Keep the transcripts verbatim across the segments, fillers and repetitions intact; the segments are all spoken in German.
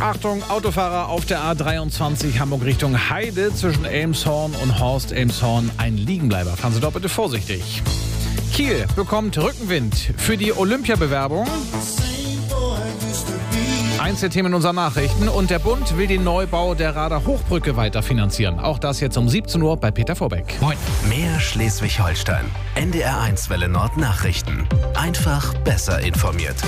Achtung, Autofahrer auf der A dreiundzwanzig Hamburg Richtung Heide zwischen Elmshorn und Horst Elmshorn. Ein Liegenbleiber. Fahren Sie doch bitte vorsichtig. Kiel bekommt Rückenwind für die Olympiabewerbung. Eins der Themen unserer Nachrichten. Und der Bund will den Neubau der Rader Hochbrücke weiter finanzieren. Auch das jetzt um siebzehn Uhr bei Peter Vorbeck. Moin. Mehr Schleswig-Holstein. N D R eins Welle Nord Nachrichten. Einfach besser informiert.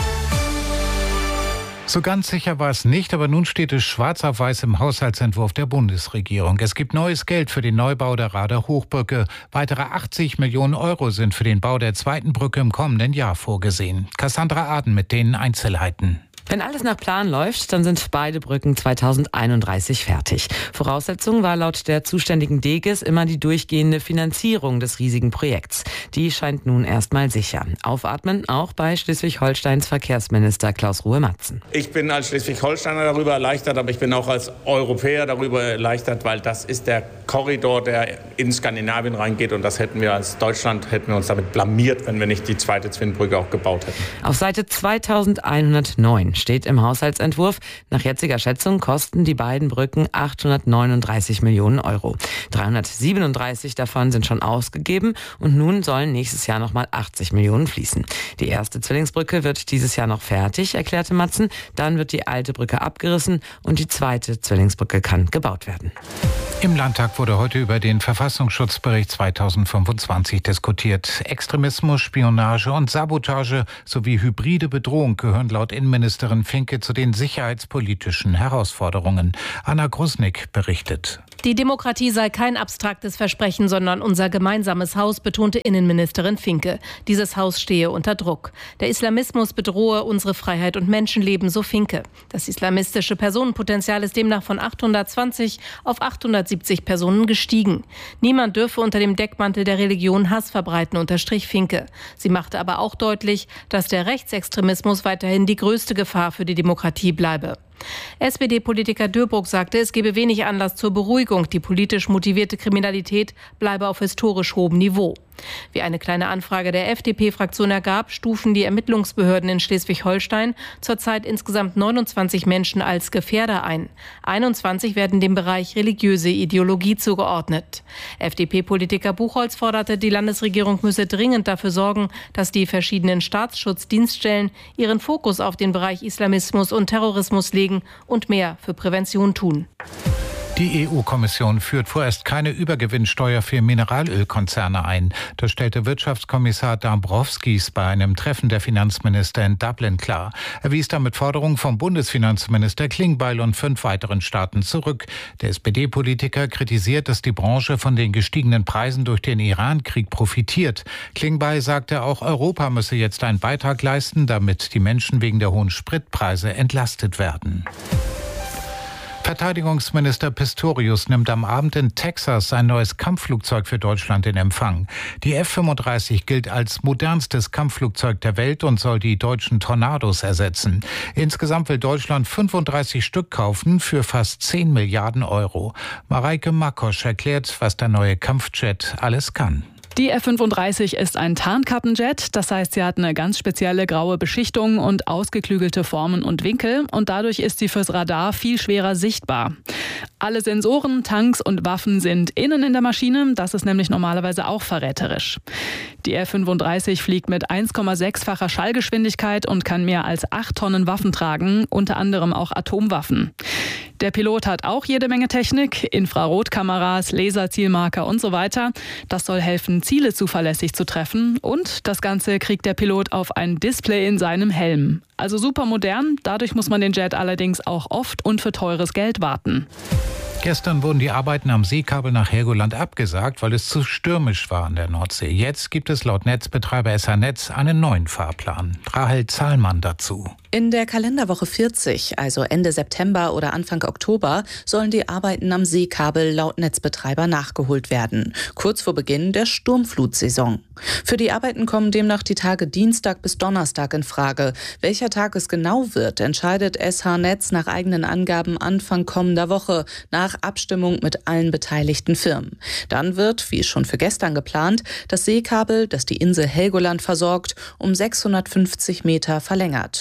So ganz sicher war es nicht, aber nun steht es schwarz auf weiß im Haushaltsentwurf der Bundesregierung. Es gibt neues Geld für den Neubau der Rader Hochbrücke. Weitere achtzig Millionen Euro sind für den Bau der zweiten Brücke im kommenden Jahr vorgesehen. Cassandra Aden mit den Einzelheiten. Wenn alles nach Plan läuft, dann sind beide Brücken zweitausendeinunddreißig fertig. Voraussetzung war laut der zuständigen D G E S immer die durchgehende Finanzierung des riesigen Projekts. Die scheint nun erstmal sicher. Aufatmen auch bei Schleswig-Holsteins Verkehrsminister Klaus Ruhe-Matzen. Ich bin als Schleswig-Holsteiner darüber erleichtert, aber ich bin auch als Europäer darüber erleichtert, weil das ist der Korridor, der in Skandinavien reingeht. Und das hätten wir als Deutschland, hätten wir uns damit blamiert, wenn wir nicht die zweite Zwinbrücke auch gebaut hätten. Auf Seite zweitausendeinhundertneun steht im Haushaltsentwurf, nach jetziger Schätzung kosten die beiden Brücken achthundertneununddreißig Millionen Euro. dreihundertsiebenunddreißig davon sind schon ausgegeben und nun sollen nächstes Jahr nochmal achtzig Millionen fließen. Die erste Zwillingsbrücke wird dieses Jahr noch fertig, erklärte Matzen. Dann wird die alte Brücke abgerissen und die zweite Zwillingsbrücke kann gebaut werden. Im Landtag wurde heute über den Verfassungsschutzbericht zweitausendfünfundzwanzig diskutiert. Extremismus, Spionage und Sabotage sowie hybride Bedrohung gehören laut Innenministerin Finke zu den sicherheitspolitischen Herausforderungen. Anna Grusnick berichtet. Die Demokratie sei kein abstraktes Versprechen, sondern unser gemeinsames Haus, betonte Innenministerin Finke. Dieses Haus stehe unter Druck. Der Islamismus bedrohe unsere Freiheit und Menschenleben, so Finke. Das islamistische Personenpotenzial ist demnach von achthundertzwanzig auf achthundertsiebzig Personen gestiegen. Niemand dürfe unter dem Deckmantel der Religion Hass verbreiten, unterstrich Finke. Sie machte aber auch deutlich, dass der Rechtsextremismus weiterhin die größte Gefahr für die Demokratie bleibe. S P D-Politiker Dörbruck sagte, es gebe wenig Anlass zur Beruhigung. Die politisch motivierte Kriminalität bleibe auf historisch hohem Niveau. Wie eine kleine Anfrage der F D P-Fraktion ergab, stufen die Ermittlungsbehörden in Schleswig-Holstein zurzeit insgesamt neunundzwanzig Menschen als Gefährder ein. einundzwanzig werden dem Bereich religiöse Ideologie zugeordnet. F D P-Politiker Buchholz forderte, die Landesregierung müsse dringend dafür sorgen, dass die verschiedenen Staatsschutzdienststellen ihren Fokus auf den Bereich Islamismus und Terrorismus legen und mehr für Prävention tun. Die E U-Kommission führt vorerst keine Übergewinnsteuer für Mineralölkonzerne ein. Das stellte Wirtschaftskommissar Dombrovskis bei einem Treffen der Finanzminister in Dublin klar. Er wies damit Forderungen vom Bundesfinanzminister Klingbeil und fünf weiteren Staaten zurück. Der S P D-Politiker kritisiert, dass die Branche von den gestiegenen Preisen durch den Iran-Krieg profitiert. Klingbeil sagte, auch Europa müsse jetzt einen Beitrag leisten, damit die Menschen wegen der hohen Spritpreise entlastet werden. Verteidigungsminister Pistorius nimmt am Abend in Texas ein neues Kampfflugzeug für Deutschland in Empfang. Die F fünfunddreißig gilt als modernstes Kampfflugzeug der Welt und soll die deutschen Tornados ersetzen. Insgesamt will Deutschland fünfunddreißig Stück kaufen für fast zehn Milliarden Euro. Mareike Makosch erklärt, was der neue Kampfjet alles kann. Die F fünfunddreißig ist ein Tarnkappenjet, das heißt, sie hat eine ganz spezielle graue Beschichtung und ausgeklügelte Formen und Winkel und dadurch ist sie fürs Radar viel schwerer sichtbar. Alle Sensoren, Tanks und Waffen sind innen in der Maschine, das ist nämlich normalerweise auch verräterisch. Die F fünfunddreißig fliegt mit eins Komma sechs-facher Schallgeschwindigkeit und kann mehr als acht Tonnen Waffen tragen, unter anderem auch Atomwaffen. Der Pilot hat auch jede Menge Technik, Infrarotkameras, Laserzielmarker und so weiter. Das soll helfen, Ziele zuverlässig zu treffen und das Ganze kriegt der Pilot auf ein Display in seinem Helm. Also super modern, dadurch muss man den Jet allerdings auch oft und für teures Geld warten. Gestern wurden die Arbeiten am Seekabel nach Helgoland abgesagt, weil es zu stürmisch war an der Nordsee. Jetzt gibt es laut Netzbetreiber S H Netz einen neuen Fahrplan. Rahel Zahlmann dazu. In der Kalenderwoche vierzig, also Ende September oder Anfang Oktober, sollen die Arbeiten am Seekabel laut Netzbetreiber nachgeholt werden. Kurz vor Beginn der Sturmflutsaison. Für die Arbeiten kommen demnach die Tage Dienstag bis Donnerstag in Frage. Welcher Tag es genau wird, entscheidet S H Netz nach eigenen Angaben Anfang kommender Woche nach Abstimmung mit allen beteiligten Firmen. Dann wird, wie schon für gestern geplant, das Seekabel, das die Insel Helgoland versorgt, um sechshundertfünfzig Meter verlängert. Der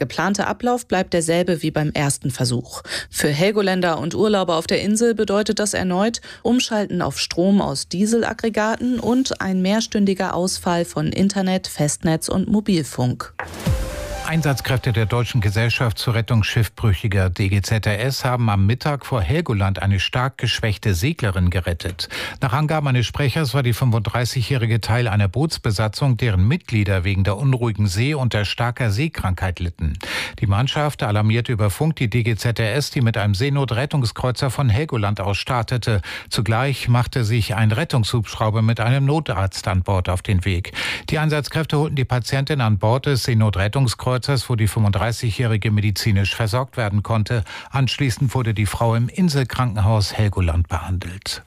geplante Ablauf bleibt derselbe wie beim ersten Versuch. Für Helgoländer und Urlauber auf der Insel bedeutet das erneut Umschalten auf Strom aus Dieselaggregaten und ein mehrstündiger Ausfall von Internet, Festnetz und Mobilfunk. Einsatzkräfte der Deutschen Gesellschaft zur Rettung Schiffbrüchiger D G Z R S haben am Mittag vor Helgoland eine stark geschwächte Seglerin gerettet. Nach Angaben eines Sprechers war die fünfunddreißigjährige Teil einer Bootsbesatzung, deren Mitglieder wegen der unruhigen See unter starker Seekrankheit litten. Die Mannschaft alarmierte über Funk die D G Z R S, die mit einem Seenotrettungskreuzer von Helgoland aus startete. Zugleich machte sich ein Rettungshubschrauber mit einem Notarzt an Bord auf den Weg. Die Einsatzkräfte holten die Patientin an Bord des Seenotrettungskreuzers, wo die fünfunddreißigjährige medizinisch versorgt werden konnte. Anschließend wurde die Frau im Inselkrankenhaus Helgoland behandelt.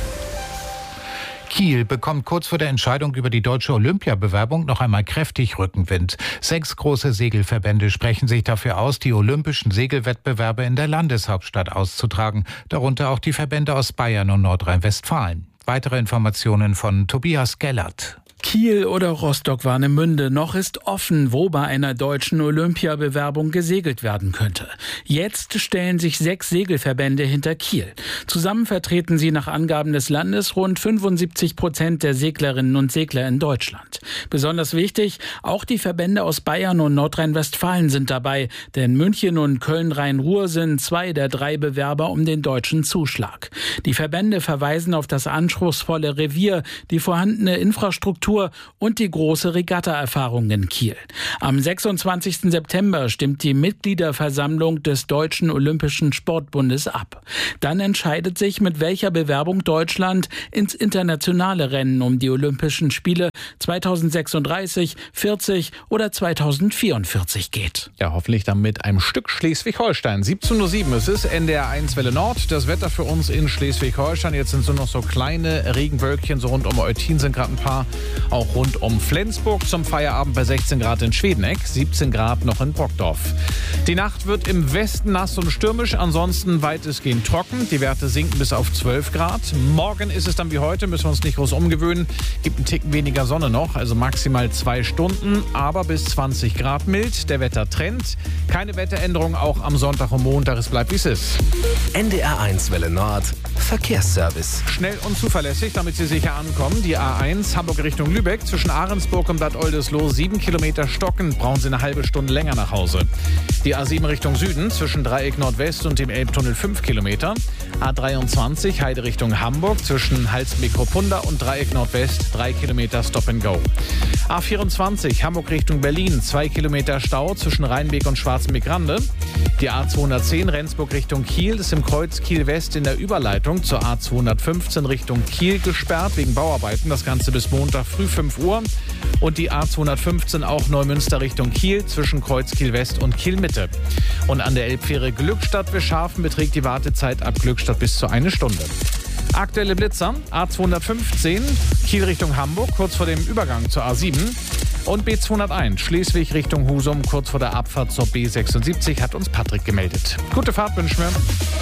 Kiel bekommt kurz vor der Entscheidung über die deutsche Olympiabewerbung noch einmal kräftig Rückenwind. Sechs große Segelverbände sprechen sich dafür aus, die olympischen Segelwettbewerbe in der Landeshauptstadt auszutragen, darunter auch die Verbände aus Bayern und Nordrhein-Westfalen. Weitere Informationen von Tobias Gellert. Kiel oder Rostock-Warnemünde, noch ist offen, wo bei einer deutschen Olympiabewerbung gesegelt werden könnte. Jetzt stellen sich sechs Segelverbände hinter Kiel. Zusammen vertreten sie nach Angaben des Landes rund fünfundsiebzig Prozent der Seglerinnen und Segler in Deutschland. Besonders wichtig, auch die Verbände aus Bayern und Nordrhein-Westfalen sind dabei, denn München und Köln-Rhein-Ruhr sind zwei der drei Bewerber um den deutschen Zuschlag. Die Verbände verweisen auf das anspruchsvolle Revier, die vorhandene Infrastruktur und die große Regatta-Erfahrung in Kiel. Am sechsundzwanzigsten September stimmt die Mitgliederversammlung des Deutschen Olympischen Sportbundes ab. Dann entscheidet sich, mit welcher Bewerbung Deutschland ins internationale Rennen um die Olympischen Spiele zweitausendsechsunddreißig, vierzig oder zweitausendvierundvierzig geht. Ja, hoffentlich dann mit einem Stück Schleswig-Holstein. siebzehn Uhr sieben ist es, N D R eins Welle Nord. Das Wetter für uns in Schleswig-Holstein. Jetzt sind so noch so kleine Regenwölkchen, so rund um Eutin sind gerade ein paar. Auch rund um Flensburg zum Feierabend bei sechzehn Grad in Schwedeneck, siebzehn Grad noch in Brockdorf. Die Nacht wird im Westen nass und stürmisch, ansonsten weitestgehend trocken. Die Werte sinken bis auf zwölf Grad. Morgen ist es dann wie heute, müssen wir uns nicht groß umgewöhnen. Gibt einen Ticken weniger Sonne noch, also maximal zwei Stunden, aber bis zwanzig Grad mild. Der Wettertrend. Keine Wetteränderung auch am Sonntag und Montag. Es bleibt wie es ist. N D R eins Welle Nord. Verkehrsservice. Schnell und zuverlässig, damit Sie sicher ankommen. Die A eins Hamburg Richtung Lübeck zwischen Ahrensburg und Bad Oldesloe sieben Kilometer stocken, brauchen Sie eine halbe Stunde länger nach Hause. Die A sieben Richtung Süden zwischen Dreieck Nordwest und dem Elbtunnel fünf Kilometer. A dreiundzwanzig Heide Richtung Hamburg zwischen Halsbek-Kopunda und Dreieck Nordwest drei Kilometer Stop and Go. A vierundzwanzig Hamburg Richtung Berlin zwei Kilometer Stau zwischen Rheinbeek und Schwarzenbeck-Rande. Die A zweihundertzehn Rendsburg Richtung Kiel ist im Kreuz Kiel West in der Überleitung zur A zweihundertfünfzehn Richtung Kiel gesperrt wegen Bauarbeiten. Das Ganze bis Montag früh fünf Uhr. Und die A zweihundertfünfzehn auch Neumünster Richtung Kiel zwischen Kreuz Kiel West und Kiel Mitte. Und an der Elbfähre Glückstadt bis Scharfen beträgt die Wartezeit ab Glückstadt bis zu eine Stunde. Aktuelle Blitzer, A zweihundertfünfzehn, Kiel Richtung Hamburg, kurz vor dem Übergang zur A sieben. Und B zweihunderteins, Schleswig Richtung Husum, kurz vor der Abfahrt zur B sechsundsiebzig, hat uns Patrick gemeldet. Gute Fahrt wünschen wir.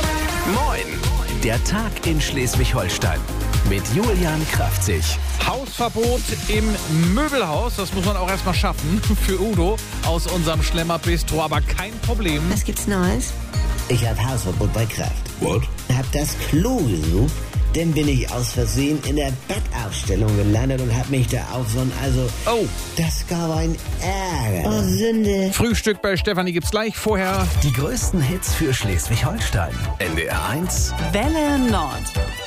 Moin, der Tag in Schleswig-Holstein mit Julian Kraftzig. Hausverbot im Möbelhaus, das muss man auch erstmal schaffen für Udo aus unserem Schlemmer-Bistro, aber kein Problem. Was gibt's Neues? Ich hab Hausverbot bei Kraft. What? Hab das Klo gesucht, dann bin ich aus Versehen in der Bettaufstellung gelandet und hab mich da auf so ein, also... Oh. Das gab ein Ärger. Oh, Sünde. Frühstück bei Stefanie gibt's gleich, vorher... Die größten Hits für Schleswig-Holstein. N D R eins Welle Nord.